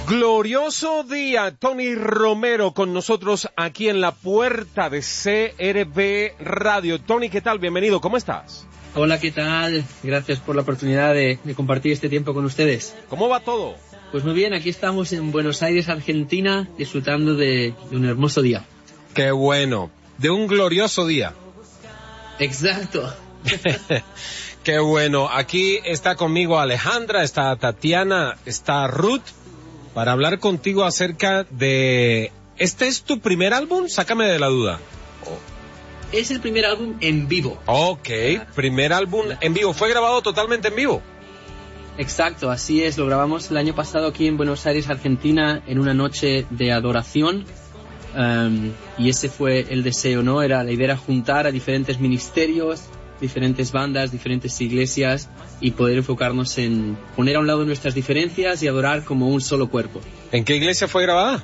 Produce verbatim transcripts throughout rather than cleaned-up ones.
Glorioso día, Tony Romero con nosotros aquí en la puerta de C R V Radio. Tony, ¿qué tal? Bienvenido, ¿cómo estás? Hola, ¿qué tal? Gracias por la oportunidad de, de compartir este tiempo con ustedes. ¿Cómo va todo? Pues muy bien, aquí estamos en Buenos Aires, Argentina, disfrutando de, de un hermoso día. ¡Qué bueno! De un glorioso día. Exacto. ¡Qué bueno! Aquí está conmigo Alejandra, está Tatiana, está Ruth, para hablar contigo acerca de... ¿Este es tu primer álbum? Sácame de la duda. Oh. Es el primer álbum en vivo. Ok, primer álbum en vivo. ¿Fue grabado totalmente en vivo? Exacto, así es. Lo grabamos el año pasado aquí en Buenos Aires, Argentina, en una noche de adoración. Um, y ese fue el deseo, ¿no? Era, la idea era juntar a diferentes ministerios, diferentes bandas, diferentes iglesias y poder enfocarnos en poner a un lado nuestras diferencias y adorar como un solo cuerpo. ¿En qué iglesia fue grabada?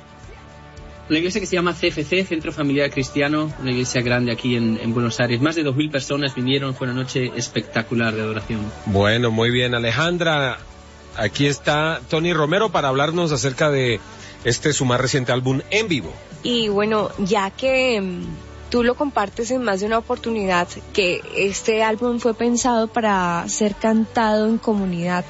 Una iglesia que se llama C F C, Centro Familiar Cristiano, una iglesia grande aquí en, en Buenos Aires. Más de dos mil personas vinieron, fue una noche espectacular de adoración. Bueno, muy bien, Alejandra. Aquí está Tony Romero para hablarnos acerca de este su más reciente álbum en vivo. Y bueno, ya que tú lo compartes en más de una oportunidad, que este álbum fue pensado para ser cantado en comunidad,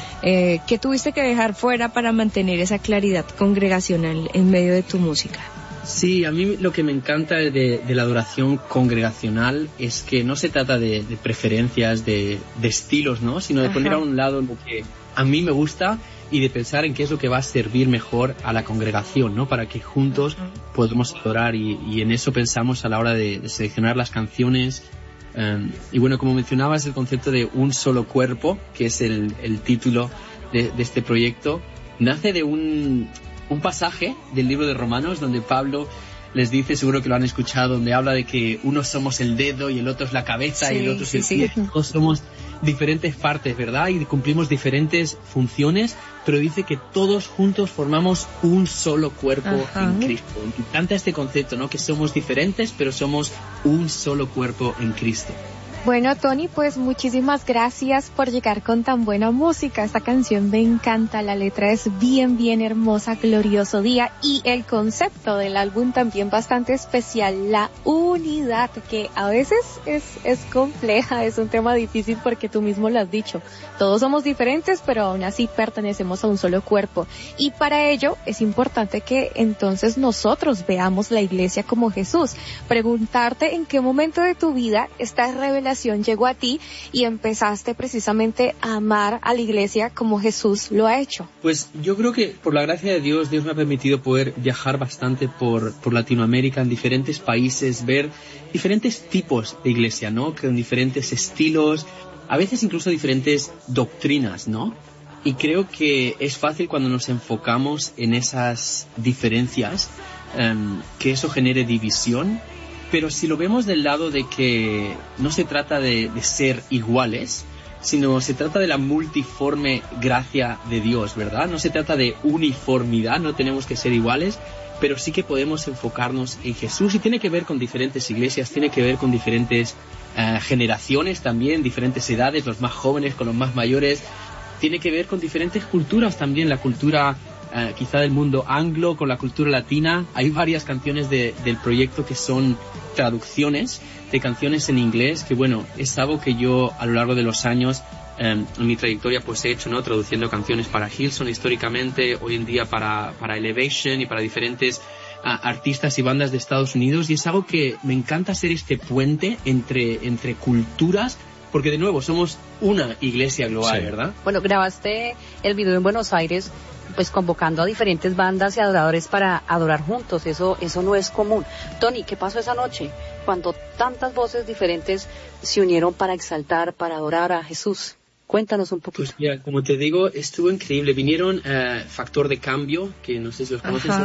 Eh, ¿qué tuviste que dejar fuera para mantener esa claridad congregacional en medio de tu música? Sí, a mí lo que me encanta de, de la adoración congregacional es que no se trata de, de preferencias, de, de estilos, ¿no? Sino de Ajá. poner a un lado lo que a mí me gusta y de pensar en qué es lo que va a servir mejor a la congregación, ¿no? Para que juntos uh-huh. podamos adorar y, y en eso pensamos a la hora de, de seleccionar las canciones. Um, y bueno, como mencionabas, el concepto de un solo cuerpo, que es el, el título de, de este proyecto, nace de un, un pasaje del libro de Romanos donde Pablo les dice, seguro que lo han escuchado, donde habla de que uno somos el dedo y el otro es la cabeza sí, y el otro es el sí, pie. Sí. Todos somos diferentes partes, ¿verdad? Y cumplimos diferentes funciones, pero dice que todos juntos formamos un solo cuerpo Ajá. en Cristo. Me encanta este concepto, ¿no? Que somos diferentes, pero somos un solo cuerpo en Cristo. Bueno, Tony, pues muchísimas gracias por llegar con tan buena música. Esta canción me encanta, la letra es bien, bien hermosa, glorioso día, y el concepto del álbum también bastante especial, la unidad, que a veces es, es compleja, es un tema difícil porque tú mismo lo has dicho. Todos somos diferentes, pero aún así pertenecemos a un solo cuerpo. Y para ello es importante que entonces nosotros veamos la iglesia como Jesús. Preguntarte en qué momento de tu vida esta revelación llegó a ti y empezaste precisamente a amar a la iglesia como Jesús lo ha hecho. Pues yo creo que por la gracia de Dios, Dios me ha permitido poder viajar bastante por, por Latinoamérica, en diferentes países, ver diferentes tipos de iglesia, ¿no? Con diferentes estilos, a veces incluso diferentes doctrinas, ¿no? Y creo que es fácil cuando nos enfocamos en esas diferencias, um, que eso genere división. Pero si lo vemos del lado de que no se trata de, de ser iguales, sino se trata de la multiforme gracia de Dios, ¿verdad? No se trata de uniformidad, no tenemos que ser iguales, pero sí que podemos enfocarnos en Jesús. Y tiene que ver con diferentes iglesias, tiene que ver con diferentes uh, generaciones también, diferentes edades, los más jóvenes con los más mayores. Tiene que ver con diferentes culturas también, la cultura... Uh, quizá del mundo anglo con la cultura latina. Hay varias canciones de, del proyecto que son traducciones de canciones en inglés, que bueno, es algo que yo a lo largo de los años um, en mi trayectoria pues he hecho, ¿no? Traduciendo canciones para Hillsong históricamente, hoy en día para, para Elevation y para diferentes uh, artistas y bandas de Estados Unidos, y es algo que me encanta hacer este puente entre, entre culturas, porque de nuevo somos una iglesia global, sí. ¿verdad? Bueno, grabaste el video en Buenos Aires pues convocando a diferentes bandas y adoradores para adorar juntos. Eso eso no es común. Tony, ¿qué pasó esa noche cuando tantas voces diferentes se unieron para exaltar, para adorar a Jesús? Cuéntanos un poquito. Pues mira, como te digo, estuvo increíble. Vinieron uh, Factor de Cambio, que no sé si los conoces.